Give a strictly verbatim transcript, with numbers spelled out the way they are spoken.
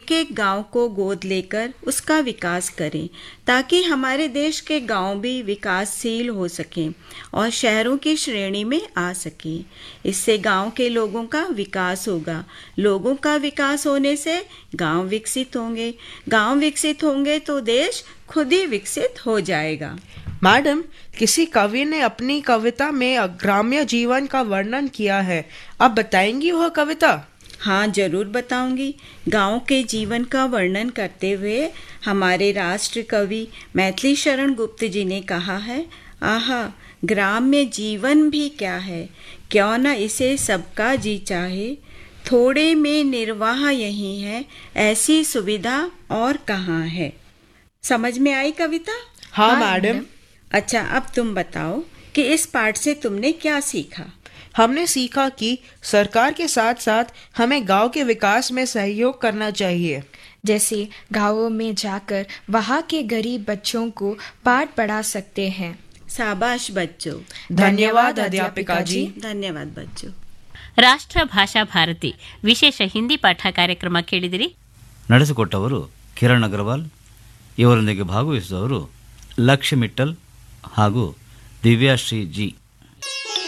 एक एक गांव को गोद लेकर उसका विकास करें, ताकि हमारे देश के गांव भी विकासशील हो सकें और शहरों की श्रेणी में आ सकें। इससे गांव के लोगों का विकास होगा। लोगों का विकास होने से गांव विकसित होंगे। गांव विकसित होंगे तो देश खुद ही विकसित हो जाएगा। मैडम, किसी कवि ने अपनी कविता में ग्राम्य जीवन का वर्णन किया है। आप बताएंगी वह कविता? हाँ, जरूर बताऊंगी। गांव के जीवन का वर्णन करते हुए हमारे राष्ट्र कवि मैथिली शरण गुप्त जी ने कहा है, आहा, ग्राम्य जीवन भी क्या है, क्यों न इसे सबका जी चाहे, थोड़े में निर्वाह यही है, ऐसी सुविधा और कहाँ है। समझ में आई कविता? हाँ मैडम। अच्छा, अब तुम बताओ कि इस पाठ से तुमने क्या सीखा? हमने सीखा कि सरकार के साथ साथ हमें गांव के विकास में सहयोग करना चाहिए। जैसे गांवों में जाकर वहां के गरीब बच्चों को पाठ पढ़ा सकते हैं। शाबाश बच्चों। धन्यवाद अध्यापिका जी। धन्यवाद बच्चों। ರಾಷ್ಟ್ರ ಭಾಷಾ ಭಾರತಿ ವಿಶೇಷ ಹಿಂದಿ ಪಾಠ ಕಾರ್ಯಕ್ರಮ ಕೇಳಿದಿರಿ. ನಡೆಸಿಕೊಟ್ಟವರು ಕಿರಣ್ ಅಗರ್ವಾಲ್. ಇವರೊಂದಿಗೆ ಭಾಗವಹಿಸಿದವರು ಲಕ್ಷ್ಯ ಮಿಟ್ಟಲ್ ಹಾಗೂ ದಿವ್ಯಾಶ್ರೀ ಜಿ.